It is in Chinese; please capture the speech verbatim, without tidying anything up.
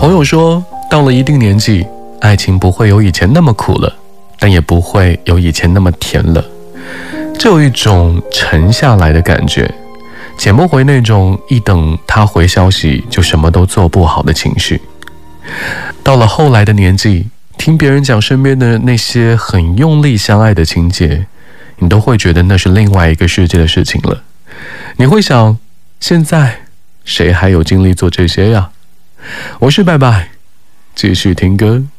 朋友说，到了一定年纪，爱情不会有以前那么苦了，但也不会有以前那么甜了，就有一种沉下来的感觉，捡不回那种一等他回消息就什么都做不好的情绪。到了后来的年纪，听别人讲身边的那些很用力相爱的情节，你都会觉得那是另外一个世界的事情了。你会想，现在谁还有精力做这些呀？我是拜拜，继续听歌。